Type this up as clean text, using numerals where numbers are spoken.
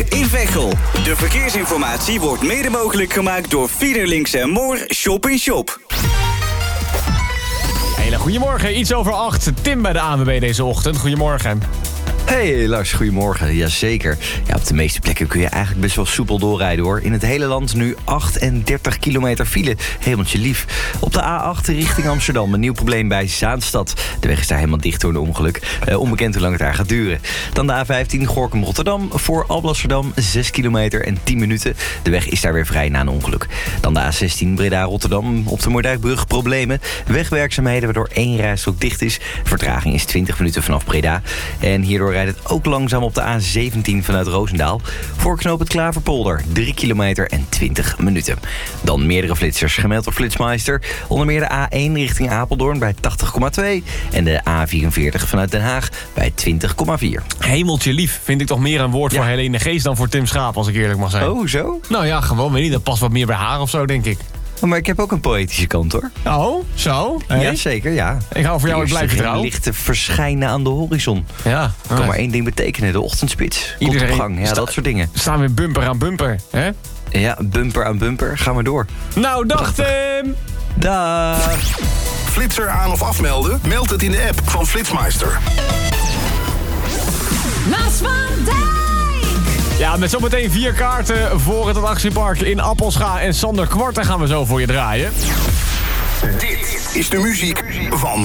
in Veghel. De verkeersinformatie wordt mede mogelijk gemaakt door Fiederlinks en Moor Shop in Shop. Hele goedemorgen, iets over 8. Tim bij de ANWB deze ochtend. Goedemorgen. Hey Lars, goedemorgen. Jazeker. Ja, op de meeste plekken kun je eigenlijk best wel soepel doorrijden hoor. In het hele land nu 38 kilometer file. Hemeltje lief. Op de A8 richting Amsterdam. Een nieuw probleem bij Zaanstad. De weg is daar helemaal dicht door een ongeluk. Onbekend hoe lang het daar gaat duren. Dan de A15 Gorinchem-Rotterdam. Voor Alblasserdam 6 kilometer en 10 minuten. De weg is daar weer vrij na een ongeluk. Dan de A16 Breda-Rotterdam. Op de Moerdijkbrug problemen. Wegwerkzaamheden waardoor 1 rijstrook dicht is. Vertraging is 20 minuten vanaf Breda. En hierdoor rijdt het ook langzaam op de A17 vanuit Roosendaal. Voor knoop het Klaverpolder 3 kilometer en 20 minuten. Dan meerdere flitsers gemeld door Flitsmeister. Onder meer de A1 richting Apeldoorn bij 80,2. En de A44 vanuit Den Haag bij 20,4. Hemeltje lief vind ik toch meer een woord voor Helene Geest dan voor Tim Schaap, als ik eerlijk mag zijn. Oh, zo? Nou ja, gewoon, weet niet, dat past wat meer bij haar of zo, denk ik. Maar ik heb ook een poëtische kant hoor. Oh, zo? Hey? Ja, zeker, ja. Ik hou voor jou, ik blijf je trouw. Lichten verschijnen aan de horizon. Ja. Kan maar één ding betekenen, de ochtendspits. Komt op gang, ja, dat soort dingen. Staan we bumper aan bumper, hè? Ja, bumper aan bumper. Ga maar door. Nou, dag Tim! Dag! Flitser aan of afmelden? Meld het in de app van Flitsmeister. Maas van Dijk! Ja, met zometeen 4 kaarten voor het attractiepark in Appelscha. En Sander Kwarten gaan we zo voor je draaien. Dit is de muziek van